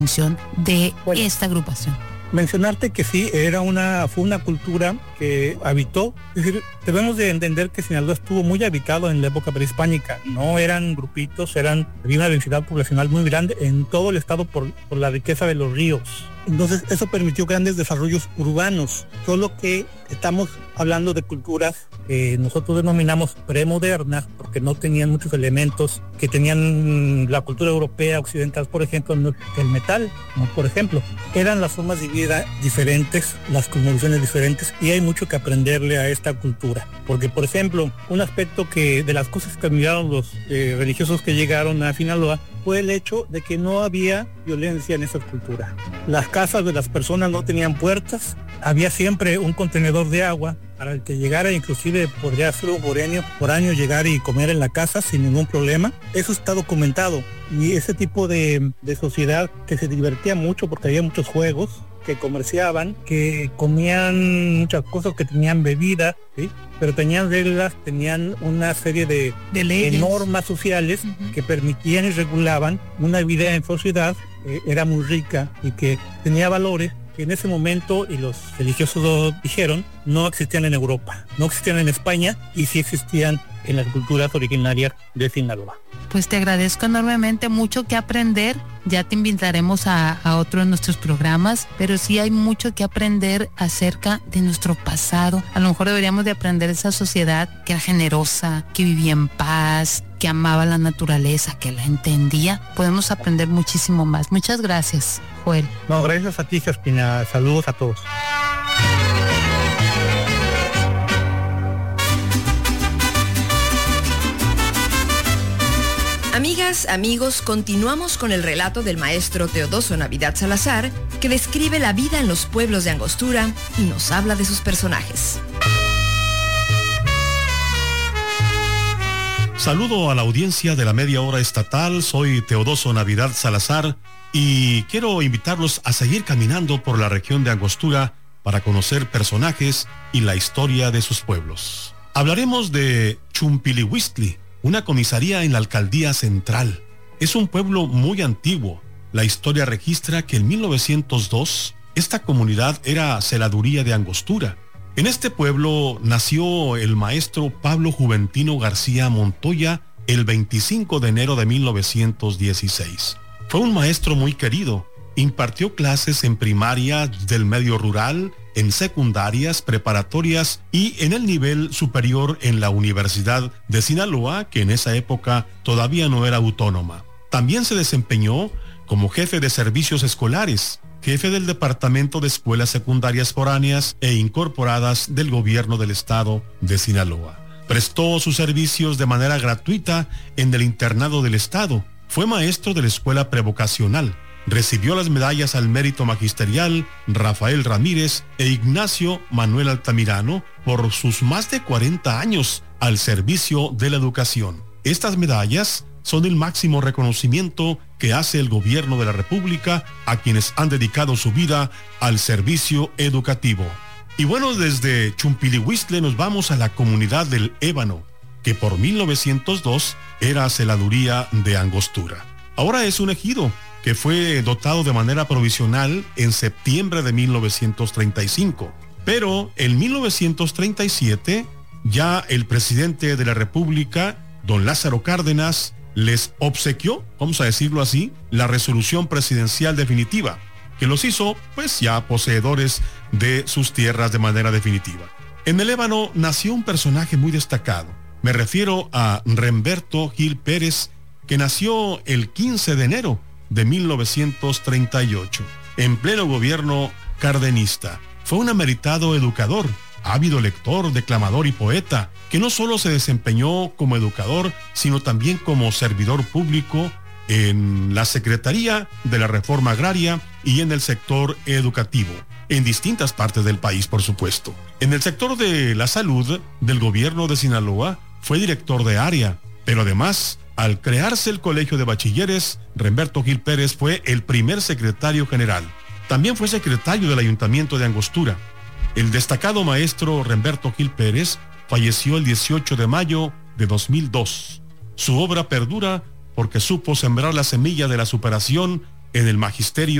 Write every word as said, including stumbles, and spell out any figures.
función de bueno, esta agrupación. Mencionarte que sí, era una, fue una cultura que habitó, es decir, debemos de entender que Sinaloa estuvo muy habitado en la época prehispánica, no eran grupitos, eran, había una densidad poblacional muy grande en todo el estado por, por la riqueza de los ríos. Entonces eso permitió grandes desarrollos urbanos, solo que estamos hablando de culturas que nosotros denominamos premodernas, porque no tenían muchos elementos que tenían la cultura europea occidental, por ejemplo, el metal, ¿no? Por ejemplo, eran las formas de vida diferentes, las cosmovisiones diferentes, y hay mucho que aprenderle a esta cultura, porque por ejemplo, un aspecto que de las cosas que miraron los eh, religiosos que llegaron a Sinaloa fue el hecho de que no había violencia en esa cultura. Las casas de las personas no tenían puertas, había siempre un contenedor de agua para el que llegara, inclusive podría ser un foráneo, foráneo llegar y comer en la casa sin ningún problema. Eso está documentado, y ese tipo de, de sociedad que se divertía mucho porque había muchos juegos, que comerciaban, que comían muchas cosas, que tenían bebida, ¿sí? Pero tenían reglas, tenían una serie de, de, leyes. de normas sociales uh-huh. que permitían y regulaban una vida en sociedad, eh, era muy rica y que tenía valores que en ese momento, y los religiosos lo dijeron, no existían en Europa, no existían en España, y sí existían en las culturas originarias de Sinaloa. Pues te agradezco enormemente, mucho que aprender, ya te invitaremos a, a otro de nuestros programas, pero sí hay mucho que aprender acerca de nuestro pasado. A lo mejor deberíamos de aprender de esa sociedad que era generosa, que vivía en paz, que amaba la naturaleza, que la entendía. Podemos aprender muchísimo más. Muchas gracias, Joel. No, gracias a ti, Jaspina. Saludos a todos. Amigas, amigos, continuamos con el relato del maestro Teodoso Navidad Salazar, que describe la vida en los pueblos de Angostura y nos habla de sus personajes. Saludo a la audiencia de la Media Hora Estatal, soy Teodoso Navidad Salazar y quiero invitarlos a seguir caminando por la región de Angostura para conocer personajes y la historia de sus pueblos. Hablaremos de Chumpilihuistli, una comisaría en la alcaldía central. Es un pueblo muy antiguo. La historia registra que en mil novecientos dos esta comunidad era celaduría de Angostura. En este pueblo nació el maestro Pablo Juventino García Montoya el veinticinco de enero de mil novecientos dieciséis. Fue un maestro muy querido. Impartió clases en primaria del medio rural, en secundarias, preparatorias y en el nivel superior en la Universidad de Sinaloa, que en esa época todavía no era autónoma. También se desempeñó como jefe de servicios escolares, jefe del Departamento de Escuelas Secundarias Foráneas e Incorporadas del Gobierno del Estado de Sinaloa. Prestó sus servicios de manera gratuita en el internado del Estado. Fue maestro de la Escuela Prevocacional. Recibió las medallas al mérito magisterial Rafael Ramírez e Ignacio Manuel Altamirano por sus más de cuarenta años al servicio de la educación. Estas medallas son el máximo reconocimiento que hace el gobierno de la República a quienes han dedicado su vida al servicio educativo. Y bueno, desde Chumpilihuistli nos vamos a la comunidad del Ébano, que por mil novecientos dos era celaduría de Angostura. Ahora es un ejido que fue dotado de manera provisional en septiembre de mil novecientos treinta y cinco. Pero en mil novecientos treinta y siete, ya el presidente de la República, don Lázaro Cárdenas, les obsequió, vamos a decirlo así, la resolución presidencial definitiva, que los hizo, pues ya poseedores de sus tierras de manera definitiva. En el Ébano nació un personaje muy destacado. Me refiero a Remberto Gil Pérez, que nació el quince de enero de mil novecientos treinta y ocho, en pleno gobierno cardenista. Fue un ameritado educador, ávido lector, declamador y poeta, que no solo se desempeñó como educador, sino también como servidor público en la Secretaría de la Reforma Agraria y en el sector educativo, en distintas partes del país, por supuesto. En el sector de la salud del gobierno de Sinaloa, fue director de área, pero además, al crearse el Colegio de Bachilleres, Remberto Gil Pérez fue el primer secretario general. También fue secretario del Ayuntamiento de Angostura. El destacado maestro Remberto Gil Pérez falleció el dieciocho de mayo de dos mil dos. Su obra perdura porque supo sembrar la semilla de la superación en el magisterio